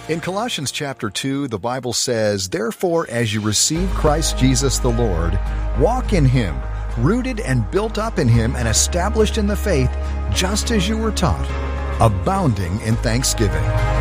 In Colossians chapter 2, the Bible says, "Therefore, as you receive Christ Jesus the Lord, walk in Him, rooted and built up in Him and established in the faith, just as you were taught, abounding in thanksgiving."